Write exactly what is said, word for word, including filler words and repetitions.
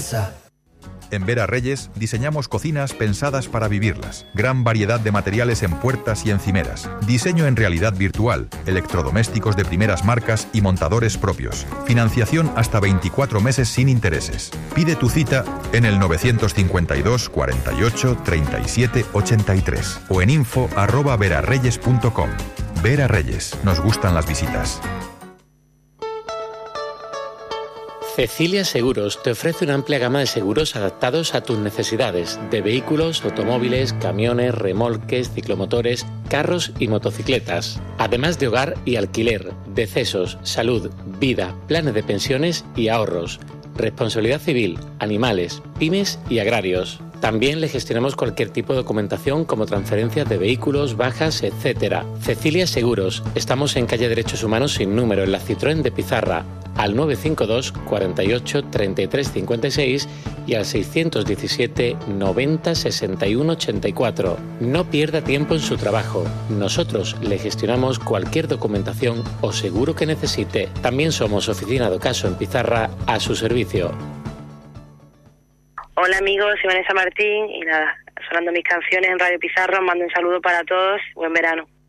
casa. En Vera Reyes diseñamos cocinas pensadas para vivirlas. Gran variedad de materiales en puertas y encimeras. Diseño en realidad virtual, electrodomésticos de primeras marcas y montadores propios. Financiación hasta veinticuatro meses sin intereses. Pide tu cita en el novecientos cincuenta y dos, cuarenta y ocho, treinta y siete, ochenta y tres o en info arroba verarreyes punto com. Vera Reyes, nos gustan las visitas. Cecilia Seguros te ofrece una amplia gama de seguros adaptados a tus necesidades de vehículos, automóviles, camiones, remolques, ciclomotores, carros y motocicletas, además de hogar y alquiler, decesos, salud, vida, planes de pensiones y ahorros, responsabilidad civil, animales, pymes y agrarios. También le gestionamos cualquier tipo de documentación como transferencias de vehículos, bajas, etcétera. Cecilia Seguros. Estamos en calle Derechos Humanos sin número, en la Citroën de Pizarra, al nueve cinco dos, cuarenta y ocho, treinta y tres cincuenta y seis y al seiscientos diecisiete, noventa, sesenta y uno, ochenta y cuatro. No pierda tiempo en su trabajo. Nosotros le gestionamos cualquier documentación o seguro que necesite. También somos oficina de ocaso en Pizarra a su servicio. Hola amigos, soy Vanessa Martín y nada, sonando mis canciones en Radio Pizarra, os mando un saludo para todos, buen verano.